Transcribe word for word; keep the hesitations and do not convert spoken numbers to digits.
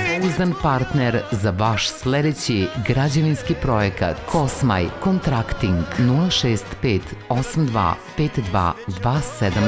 Uzdan partner za vaš sledeći građevinski projekat. Kosmaj Kontrakting nula šest pet osam dva pet dva dva sedam